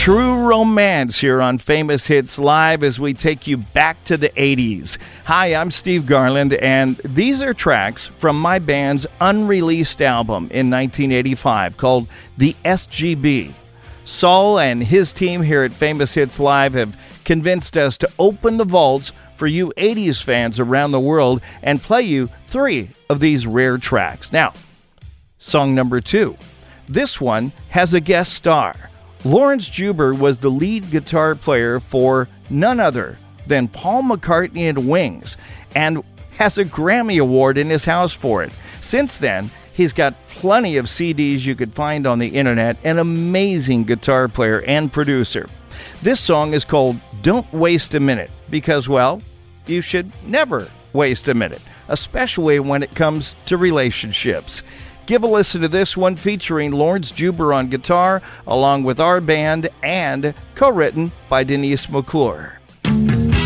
True romance here on Famous Hits Live as we take you back to the 80s. Hi, I'm Steve Garland, and these are tracks from my band's unreleased album in 1985 called The SGB. Saul and his team here at Famous Hits Live have convinced us to open the vaults for you 80s fans around the world and play you 3 of these rare tracks. Now, song number 2. This one has a guest star. Laurence Juber was the lead guitar player for none other than Paul McCartney and Wings, and has a Grammy Award in his house for it. Since then, he's got plenty of CDs you could find on the internet, an amazing guitar player and producer. This song is called Don't Waste a Minute because, well, you should never waste a minute, especially when it comes to relationships. Give a listen to this one featuring Laurence Juber on guitar, along with our band, and co-written by Denise McClure.